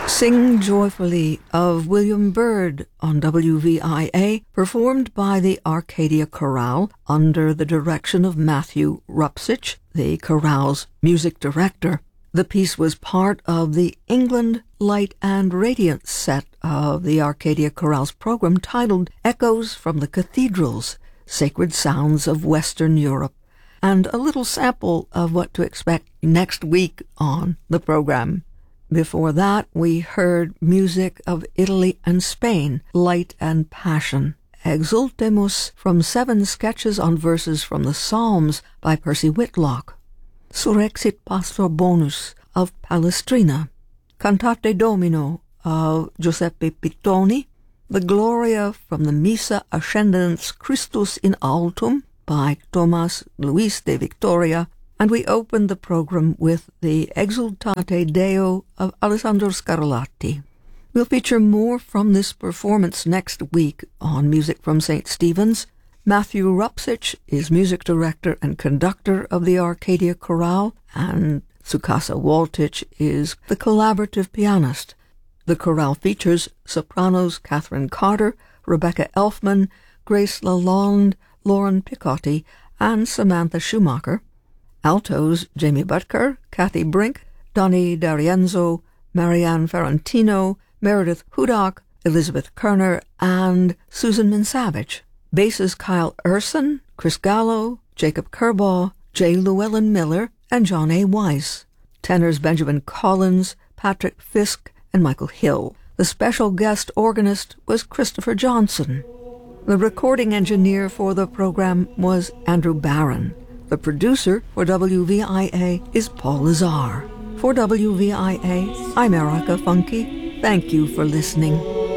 Sing Joyfully of William Byrd on WVIA, performed by the Arcadia Chorale under the direction of Matthew Rupsich, the chorale's music director. The piece was part of the England Light and Radiance set of the Arcadia Chorale's program titled Echoes from the Cathedrals, Sacred Sounds of Western Europe, and a little sample of what to expect next week on the program. Before that, we heard music of Italy and Spain, Light and Passion, Exultemus from 7 sketches on verses from the Psalms by Percy Whitlock, Surrexit Pastor Bonus of Palestrina, Cantate Domino of Giuseppe Pittoni, the Gloria from the Missa Ascendens Christus in Altum by Thomas Luis de Victoria, and we opened the program with the Exultate Deo of Alessandro Scarlatti. We'll feature more from this performance next week on Music from St. Stephen's. Matthew Rupsich is music director and conductor of the Arcadia Chorale, and Tsukasa Waltich is the collaborative pianist. The chorale features sopranos Catherine Carter, Rebecca Elfman, Grace Lalonde, Lauren Picotti, and Samantha Schumacher. Altos, Jamie Butker, Kathy Brink, Donnie D'Arienzo, Marianne Ferrantino, Meredith Hudak, Elizabeth Kerner, and Susan Minsavage. Basses Kyle Urson, Chris Gallo, Jacob Kerbaugh, J. Llewellyn Miller, and John A. Weiss. Tenors Benjamin Collins, Patrick Fisk, and Michael Hill. The special guest organist was Christopher Johnson. The recording engineer for the program was Andrew Barron. The producer for WVIA is Paul Lazar. For WVIA, I'm Erica Funke. Thank you for listening.